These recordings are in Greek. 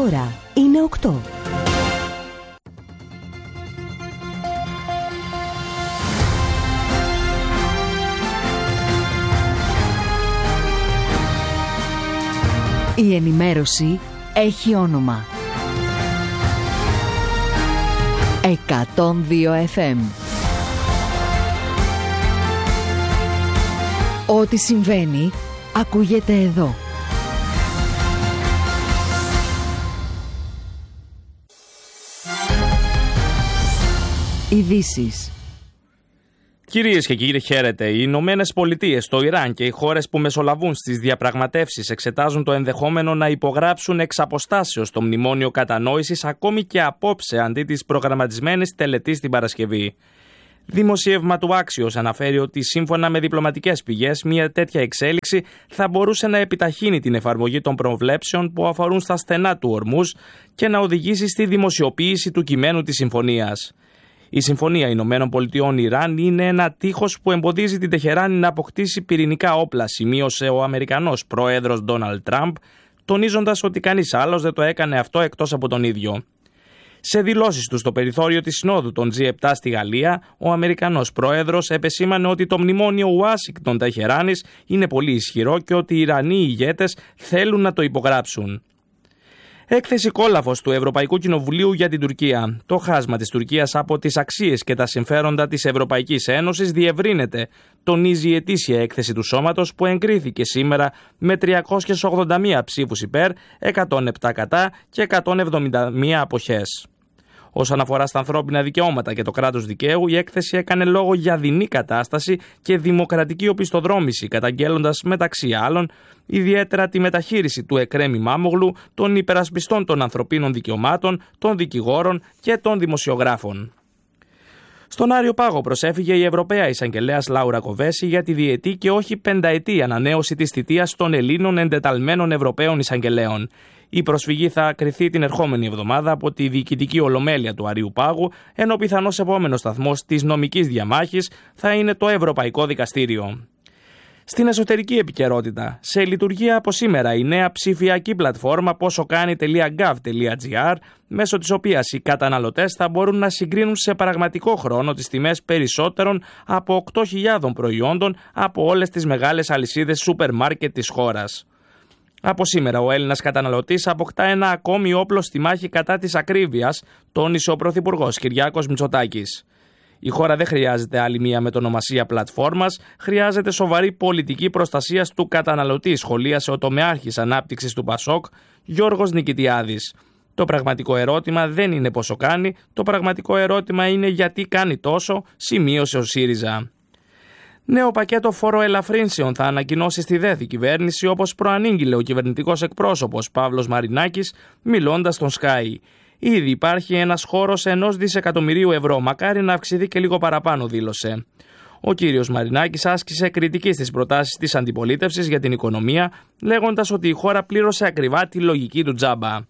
ώρα είναι 8. Η ενημέρωση έχει όνομα. 102 FM. Ό,τι συμβαίνει, ακούγεται εδώ. Ειδήσεις. Κυρίες και κύριοι, χαίρετε. Οι Ηνωμένες Πολιτείες, το Ιράν και οι χώρες που μεσολαβούν στις διαπραγματεύσεις εξετάζουν το ενδεχόμενο να υπογράψουν εξ αποστάσεως το μνημόνιο κατανόησης ακόμη και απόψε αντί της προγραμματισμένης τελετής την Παρασκευή. Δημοσίευμα του Axios αναφέρει ότι σύμφωνα με διπλωματικές πηγές μια τέτοια εξέλιξη θα μπορούσε να επιταχύνει την εφαρμογή των προβλέψεων που αφορούν στα στενά του Ορμούζ και να οδηγήσει στη δημοσιοποίηση του κειμένου της συμφωνίας. Η Συμφωνία Ηνωμένων Πολιτειών Ιράν είναι ένα τείχος που εμποδίζει την Τεχεράνη να αποκτήσει πυρηνικά όπλα, σημείωσε ο Αμερικανός πρόεδρος Ντόναλντ Τραμπ, τονίζοντας ότι κανείς άλλος δεν το έκανε αυτό εκτός από τον ίδιο. Σε δηλώσεις του στο περιθώριο της Συνόδου των G7 στη Γαλλία, ο Αμερικανός πρόεδρος επεσήμανε ότι το μνημόνιο Ουάσιγκτον-Τεχεράνης είναι πολύ ισχυρό και ότι οι Ιρανοί ηγέτες θέλουν να το υπογράψουν. Έκθεση κόλαφος του Ευρωπαϊκού Κοινοβουλίου για την Τουρκία. Το χάσμα της Τουρκίας από τις αξίες και τα συμφέροντα της Ευρωπαϊκής Ένωσης διευρύνεται, τονίζει η ετήσια έκθεση του σώματος που εγκρίθηκε σήμερα με 381 ψήφους υπέρ, 107 κατά και 171 αποχές. Όσον αφορά στα ανθρώπινα δικαιώματα και το κράτος δικαίου, η έκθεση έκανε λόγο για δεινή κατάσταση και δημοκρατική οπισθοδρόμηση, καταγγέλλοντας μεταξύ άλλων ιδιαίτερα τη μεταχείριση του Εκρέμ Ημάμογλου, των υπερασπιστών των ανθρωπίνων δικαιωμάτων, των δικηγόρων και των δημοσιογράφων. Στον Άριο Πάγο προσέφυγε η Ευρωπαία Εισαγγελέας Λάουρα Κοβέση για τη διετή και όχι πενταετή ανανέωση της θητείας των Ελλήνων εντεταλμένων Ευρωπαίων Εισαγγελέων. Η προσφυγή θα κριθεί την ερχόμενη εβδομάδα από τη Διοικητική Ολομέλεια του Αρείου Πάγου, ενώ πιθανός επόμενος σταθμός της νομικής διαμάχης θα είναι το Ευρωπαϊκό Δικαστήριο. Στην εσωτερική επικαιρότητα, σε λειτουργία από σήμερα η νέα ψηφιακή πλατφόρμα posokani.gov.gr, μέσω της οποίας οι καταναλωτές θα μπορούν να συγκρίνουν σε πραγματικό χρόνο τις τιμές περισσότερων από 8.000 προϊόντων από όλες τις μεγάλες αλυσίδες σούπερ μάρκετ της χώρας. Από σήμερα ο Έλληνας καταναλωτής αποκτά ένα ακόμη όπλο στη μάχη κατά της ακρίβειας, τόνισε ο Πρωθυπουργός Κυριάκος Μητσοτάκης. Η χώρα δεν χρειάζεται άλλη μία μετονομασία πλατφόρμας, χρειάζεται σοβαρή πολιτική προστασία του καταναλωτή, σχολίασε ο τομεάρχης ανάπτυξης του Πασόκ, Γιώργος Νικητιάδης. Το πραγματικό ερώτημα δεν είναι πόσο κάνει, το πραγματικό ερώτημα είναι γιατί κάνει τόσο, σημείωσε ο ΣΥΡΙΖΑ. Νέο πακέτο φοροελαφρύνσεων θα ανακοινώσει στη ΔΕΘ η κυβέρνηση, όπως προανήγγειλε ο κυβερνητικός εκπρόσωπος Παύλος Μαρινάκης, μιλώντας στον Sky. Ήδη υπάρχει ένας χώρος 1 δισεκατομμυρίου ευρώ, μακάρι να αυξηθεί και λίγο παραπάνω, δήλωσε. Ο κύριος Μαρινάκης άσκησε κριτική στις προτάσεις της αντιπολίτευσης για την οικονομία, λέγοντας ότι η χώρα πλήρωσε ακριβά τη λογική του τζάμπα.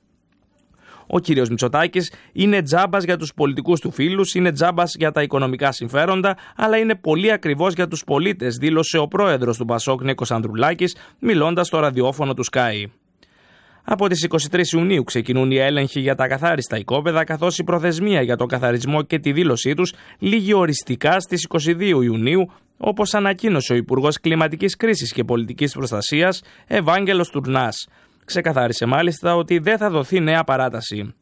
Ο κύριος Μητσοτάκης είναι τζάμπας για τους πολιτικούς του φίλους, είναι τζάμπας για τα οικονομικά συμφέροντα, αλλά είναι πολύ ακριβώς για τους πολίτες, δήλωσε ο πρόεδρος του Πασόκ Νίκος Ανδρουλάκης, μιλώντας στο ραδιόφωνο του Sky. Από τις 23 Ιουνίου ξεκινούν οι έλεγχοι για τα ακαθάριστα οικόπεδα, καθώς η προθεσμία για τον καθαρισμό και τη δήλωσή τους λήγει οριστικά στις 22 Ιουνίου, όπως ανακοίνωσε ο Υπουργός Κλιματικής Κρίσης και Πολιτικής Προστασίας, Ευάγγελος Τουρνάς. Ξεκαθάρισε μάλιστα ότι δεν θα δοθεί νέα παράταση.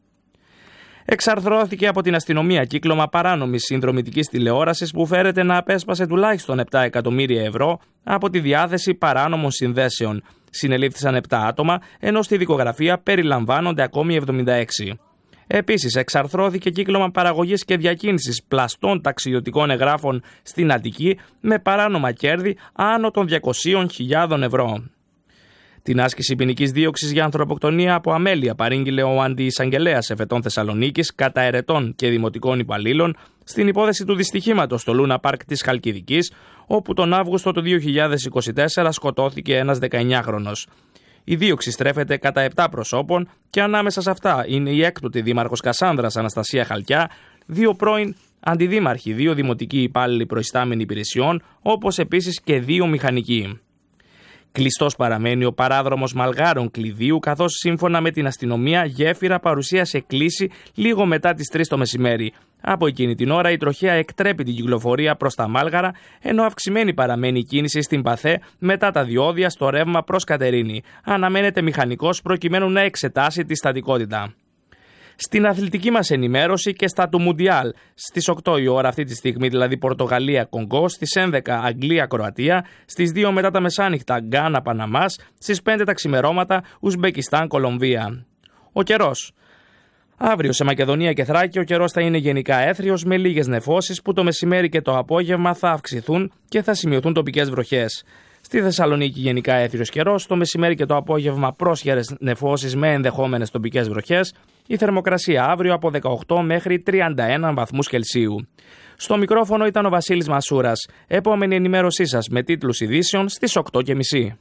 Εξαρθρώθηκε από την αστυνομία κύκλωμα παράνομης συνδρομητικής τηλεόρασης που φέρεται να απέσπασε τουλάχιστον 7 εκατομμύρια ευρώ από τη διάθεση παράνομων συνδέσεων. Συνελήφθησαν 7 άτομα, ενώ στη δικογραφία περιλαμβάνονται ακόμη 76. Επίσης, εξαρθρώθηκε κύκλωμα παραγωγής και διακίνησης πλαστών ταξιδιωτικών εγγράφων στην Αττική με παράνομα κέρδη άνω των 200.000 ευρώ. Την άσκηση ποινικής δίωξης για ανθρωποκτονία από αμέλεια παρήγγειλε ο αντιεισαγγελέας εφετών Θεσσαλονίκης κατά ερετών και δημοτικών υπαλλήλων στην υπόθεση του δυστυχήματος στο Λούνα Πάρκ της Χαλκιδικής, όπου τον Αύγουστο του 2024 σκοτώθηκε ένας 19χρονος. Η δίωξη στρέφεται κατά 7 προσώπων και ανάμεσα σε αυτά είναι η έκτοτη δήμαρχος Κασάνδρας Αναστασία Χαλκιά, 2 πρώην αντιδήμαρχοι, 2 δημοτικοί υπάλληλοι προϊστάμενοι υπηρεσιών, όπως επίσης και 2 μηχανικοί. Κλειστός παραμένει ο παράδρομος Μαλγάρων Κλειδίου, καθώς σύμφωνα με την αστυνομία γέφυρα παρουσίασε κλείσει λίγο μετά τις 3 το μεσημέρι. Από εκείνη την ώρα η τροχέα εκτρέπει την κυκλοφορία προς τα Μάλγαρα, ενώ αυξημένη παραμένει η κίνηση στην Παθέ μετά τα διόδια στο ρεύμα προς Κατερίνη. Αναμένεται μηχανικός προκειμένου να εξετάσει τη στατικότητα. Στην αθλητική μας ενημέρωση και στα του Μουντιάλ, στις 8 η ώρα αυτή τη στιγμή, δηλαδή Πορτογαλία-Κονγκό, στις 11 Αγγλία-Κροατία, στις 2 μετά τα μεσάνυχτα Γκάνα-Παναμάς, στις 5 τα ξημερώματα Ουσμπεκιστάν-Κολομβία. Ο καιρός. Αύριο σε Μακεδονία και Θράκη ο καιρός θα είναι γενικά έθριος με λίγες νεφώσεις που το μεσημέρι και το απόγευμα θα αυξηθούν και θα σημειωθούν τοπικές βροχές. Στη Θεσσαλονίκη γενικά έθριος καιρός, το μεσημέρι και το απόγευμα πρόσχερες νεφώσεις με ενδεχόμενες τοπικές βροχές. Η θερμοκρασία αύριο από 18 μέχρι 31 βαθμούς Κελσίου. Στο μικρόφωνο ήταν ο Βασίλης Μασούρας. Επόμενη ενημέρωσή σας με τίτλους ειδήσεων στις 8:30.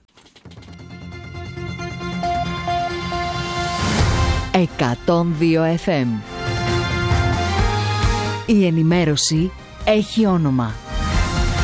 102 FM. Η ενημέρωση έχει όνομα.